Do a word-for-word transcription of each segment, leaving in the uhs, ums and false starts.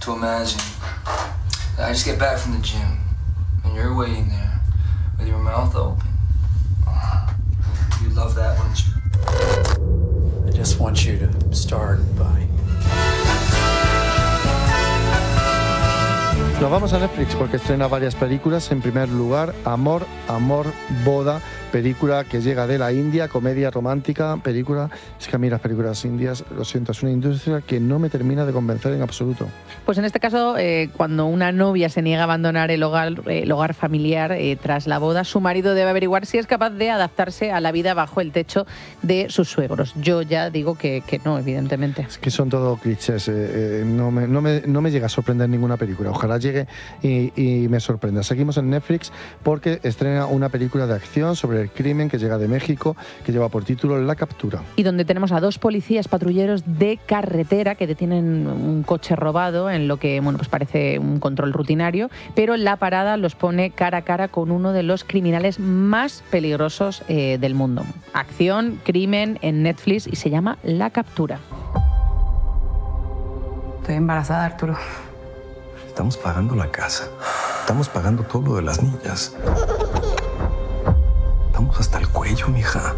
to imagine that I just get back from the gym and you're waiting there with your mouth open. Oh, you'd love that, wouldn't you? I just want you to start by... Nos vamos a Netflix porque estrena varias películas. En primer lugar, Amor, Amor, Boda, película que llega de la India, comedia romántica, película... Es que a mí las películas indias, lo siento, es una industria que no me termina de convencer en absoluto. Pues en este caso, eh, cuando una novia se niega a abandonar el hogar, eh, el hogar familiar eh, tras la boda, su marido debe averiguar si es capaz de adaptarse a la vida bajo el techo de sus suegros. Yo ya digo que, que no, evidentemente. Es que son todo clichés, eh, eh, no, me, no, me, no me llega a sorprender ninguna película. Ojalá llegue y, y me sorprenda. Seguimos en Netflix porque estrena una película de acción sobre el crimen que llega de México, que lleva por título La Captura. Y donde tenemos a dos policías patrulleros de carretera que detienen un coche robado en lo que, bueno, pues parece un control rutinario, pero la parada los pone cara a cara con uno de los criminales más peligrosos eh, del mundo. Acción, crimen en Netflix y se llama La Captura. Estoy embarazada, Arturo. Estamos pagando la casa. Estamos pagando todo lo de las niñas. Estamos hasta el cuello, mija.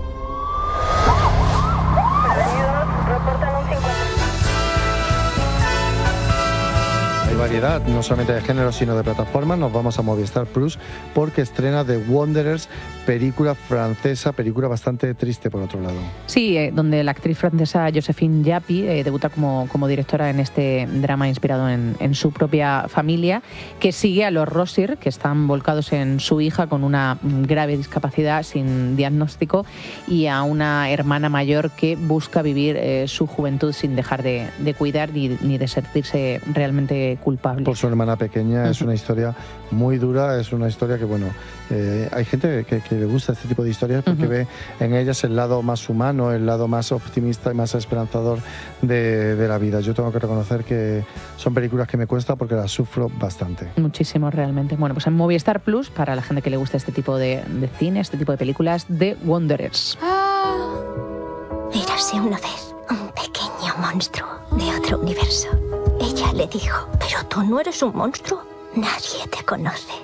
Hay variedad, no solamente de género, sino de plataformas. Nos vamos a Movistar Plus porque estrena The Wanderers, película francesa, película bastante triste por otro lado. Sí, eh, donde la actriz francesa Joséphine Japy eh, debuta como, como directora en este drama inspirado en, en su propia familia, que sigue a los Rossir, que están volcados en su hija con una grave discapacidad sin diagnóstico, y a una hermana mayor que busca vivir eh, su juventud sin dejar de, de cuidar ni, ni de sentirse realmente culpable. Por su hermana pequeña. Uh-huh. Es una historia muy dura, es una historia que, bueno, eh, hay gente que, que le gusta este tipo de historias porque uh-huh. ve en ellas el lado más humano, el lado más optimista y más esperanzador de, de la vida. Yo tengo que reconocer que son películas que me cuesta porque las sufro bastante. Muchísimo, realmente. Bueno, pues en Movistar Plus, para la gente que le gusta este tipo de, de cine, este tipo de películas, The Wanderers. Ah, érase una vez un pequeño monstruo de otro universo. Ella le dijo, pero tú no eres un monstruo, nadie te conoce.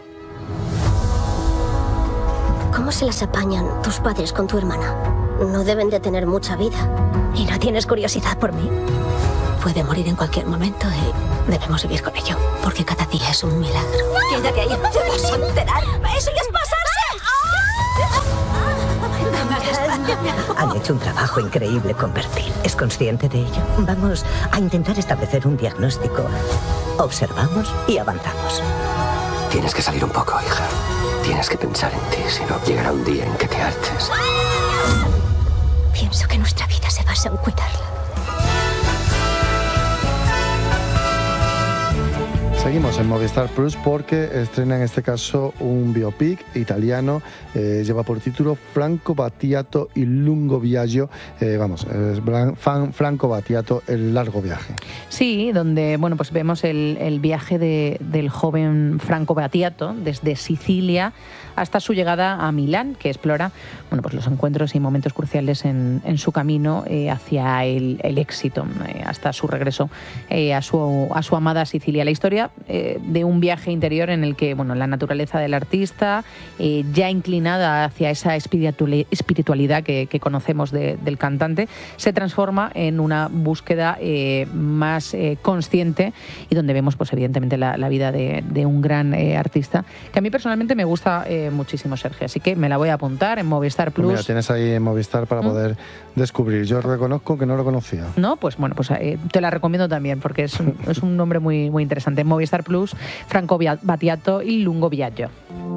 ¿Cómo se las apañan tus padres con tu hermana? No deben de tener mucha vida. ¿Y no tienes curiosidad por mí? Puede morir en cualquier momento y debemos vivir con ello, porque cada día es un milagro. Quédate ahí, te vas a enterar. Eso ya es pasarse. Han hecho un trabajo increíble con Bertil. ¿Es consciente de ello? Vamos a intentar establecer un diagnóstico. Observamos y avanzamos. Tienes que salir un poco, hija. Tienes que pensar en ti, si no llegará un día en que te hartes. Pienso que nuestra vida se basa en cuidarla. Seguimos en Movistar Plus porque estrena en este caso un biopic italiano, eh, lleva por título Franco Battiato il lungo viaggio, eh, vamos, es Franco Battiato, el largo viaje. Sí, donde bueno, pues vemos el, el viaje de, del joven Franco Battiato desde Sicilia hasta su llegada a Milán, que explora bueno, pues los encuentros y momentos cruciales en, en su camino eh, hacia el, el éxito, eh, hasta su regreso eh, a, su, a su amada Sicilia. La historia eh, de un viaje interior en el que bueno, la naturaleza del artista, eh, ya inclinada hacia esa espiritualidad que, que conocemos de, del cantante, se transforma en una búsqueda eh, más eh, consciente y donde vemos pues, evidentemente la, la vida de, de un gran eh, artista, que a mí personalmente me gusta eh, muchísimo, Sergio, así que me la voy a apuntar en Movistar Plus. Pues mira, tienes ahí en Movistar para ¿Mm? poder descubrir. Yo reconozco que no lo conocía. No, pues bueno, pues eh, te la recomiendo también porque es un, es un nombre muy, muy interesante. Movistar Plus, Franco Battiato il lungo viaggio.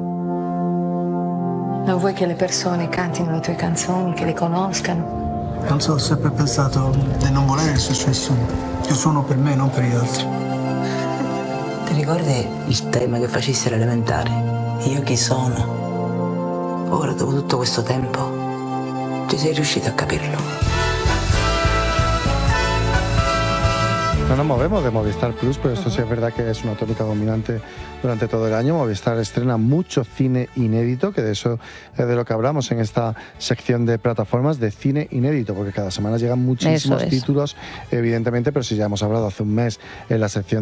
Non vuoi che le persone cantino le tue canzoni, che le conoscano? Non so, ho sempre pensato di non volere il successo. Io suono per me, non per gli altri. Ti ricordi il tema che facessi all'elementare? Io chi sono? Ora, dopo tutto questo tempo, ci sei riuscito a capirlo? No nos movemos de Movistar Plus, pero esto sí es verdad que es una tónica dominante durante todo el año. Movistar estrena mucho cine inédito, que de eso es de lo que hablamos en esta sección de plataformas de cine inédito, porque cada semana llegan muchísimos títulos, evidentemente, pero si ya hemos hablado hace un mes en la sección